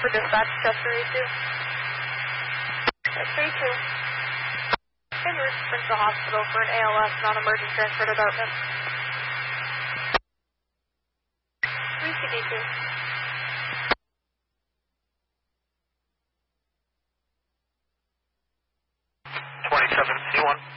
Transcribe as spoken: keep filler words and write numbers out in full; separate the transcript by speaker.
Speaker 1: for dispatch, Chester E two. Chester E two. En route to Springfield Hospital for an A L S, non-emergent transfer to Dartmouth. three C D two.
Speaker 2: twenty-seven C one.